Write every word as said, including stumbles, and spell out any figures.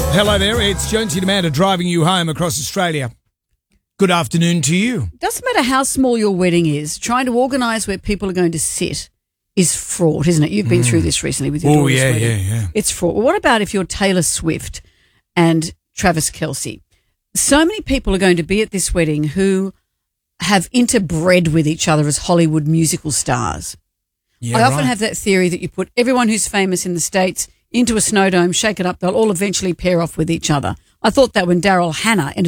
Hello there, it's Jonesy and Amanda driving you home across Australia. Good afternoon to you. Doesn't matter how small your wedding is, trying to organise where people are going to sit is fraught, isn't it? You've been mm. through this recently with your oh, daughter's yeah, wedding. yeah, yeah. It's fraught. Well, what about if you're Taylor Swift and Travis Kelce? So many people are going to be at this wedding who have interbred with each other as Hollywood musical stars. Yeah, I often right. have that theory that you put everyone who's famous in the States into a snow dome, shake it up, they'll all eventually pair off with each other. I thought that when Daryl Hannah ended